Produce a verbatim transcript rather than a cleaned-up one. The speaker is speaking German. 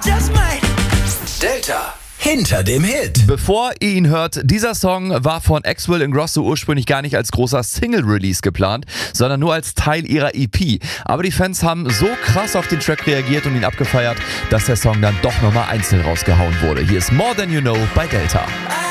Delta hinter dem Hit. Bevor ihr ihn hört, dieser Song war von Axwell Ingrosso ursprünglich gar nicht als großer Single-Release geplant, sondern nur als Teil ihrer E P. Aber die Fans haben so krass auf den Track reagiert und ihn abgefeiert, dass der Song dann doch nochmal einzeln rausgehauen wurde. Hier ist More Than You Know bei Delta.